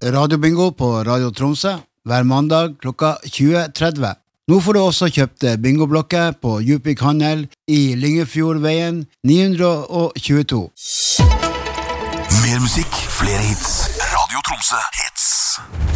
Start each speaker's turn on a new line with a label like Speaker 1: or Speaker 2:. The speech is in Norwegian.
Speaker 1: radiobingo på Radio Tromsø hver mandag klokka 20:30. Nå får du også kjøpt bingoblokker på Djupvik Handel i Lyngefjordveien 922.
Speaker 2: Mer musikk, flere hits. Radio Tromsø hits.